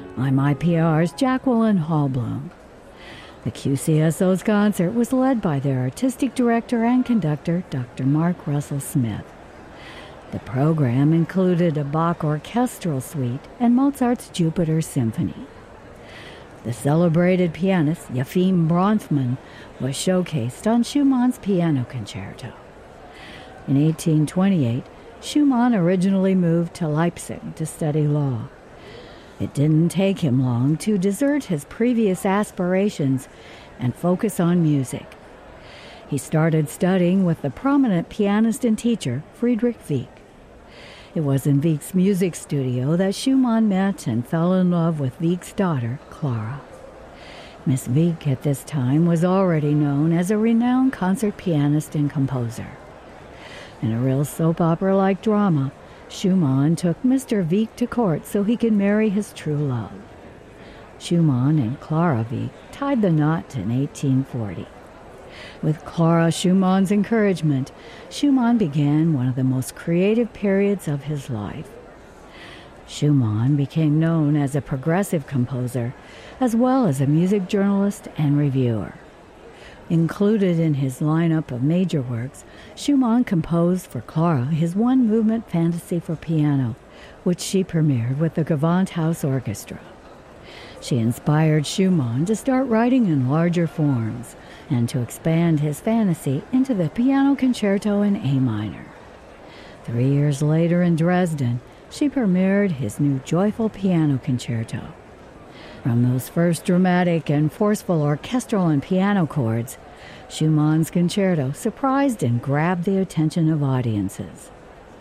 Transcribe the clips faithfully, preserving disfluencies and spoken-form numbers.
I'm I P R's Jacqueline Hallblum. The Q C S O's concert was led by their artistic director and conductor, Doctor Mark Russell Smith. The program included a Bach orchestral suite and Mozart's Jupiter Symphony. The celebrated pianist Yefim Bronfman was showcased on Schumann's Piano Concerto. In eighteen twenty-eight, Schumann originally moved to Leipzig to study law. It didn't take him long to desert his previous aspirations and focus on music. He started studying with the prominent pianist and teacher Friedrich Wieck. It was in Wieck's music studio that Schumann met and fell in love with Wieck's daughter, Clara. Miss Wieck at this time was already known as a renowned concert pianist and composer. In a real soap opera-like drama, Schumann took Mister Wieck to court so he could marry his true love. Schumann and Clara Wieck tied the knot in eighteen forty. With Clara Schumann's encouragement, Schumann began one of the most creative periods of his life. Schumann became known as a progressive composer, as well as a music journalist and reviewer. Included in his lineup of major works, Schumann composed for Clara his one-movement fantasy for piano, which she premiered with the Gewandhaus Orchestra. She inspired Schumann to start writing in larger forms and to expand his fantasy into the Piano Concerto in A minor. Three years later in Dresden, she premiered his new Joyful Piano Concerto. From those first dramatic and forceful orchestral and piano chords, Schumann's concerto surprised and grabbed the attention of audiences.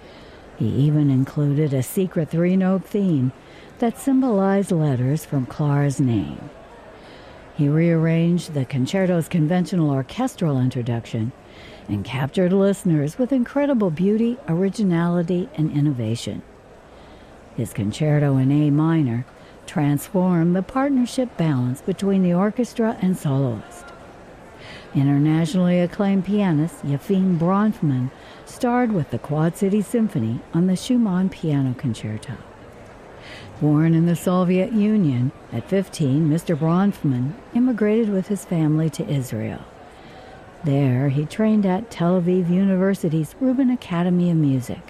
He even included a secret three-note theme that symbolized letters from Clara's name. He rearranged the concerto's conventional orchestral introduction and captured listeners with incredible beauty, originality, and innovation. His concerto in A minor transformed the partnership balance between the orchestra and soloist. Internationally acclaimed pianist Yefim Bronfman starred with the Quad City Symphony on the Schumann Piano Concerto. Born in the Soviet Union, at fifteen, Mister Bronfman immigrated with his family to Israel. There, he trained at Tel Aviv University's Rubin Academy of Music.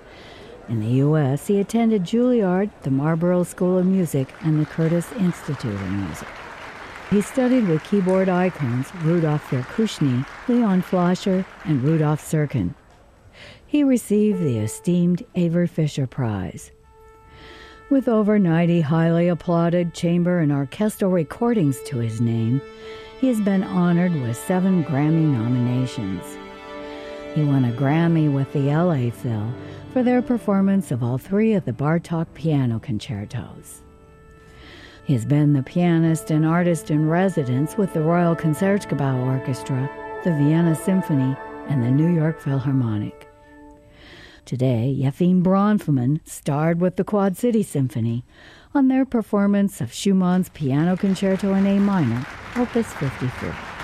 In the U S, he attended Juilliard, the Marlborough School of Music, and the Curtis Institute of Music. He studied with keyboard icons Rudolf Verkushny, Leon Flasher, and Rudolf Serkin. He received the esteemed Avery Fisher Prize. With over ninety highly applauded chamber and orchestral recordings to his name, he has been honored with seven Grammy nominations. He won a Grammy with the L A Phil for their performance of all three of the Bartók piano concertos. He has been the pianist and artist in residence with the Royal Concertgebouw Orchestra, the Vienna Symphony, and the New York Philharmonic. Today, Yefim Bronfman starred with the Quad City Symphony on their performance of Schumann's Piano Concerto in A minor, Opus fifty-three.